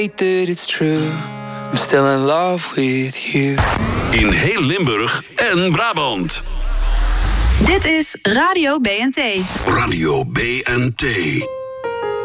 that it's true. I'm still in love with you. In heel Limburg en Brabant. Dit is Radio BNT. Radio BNT.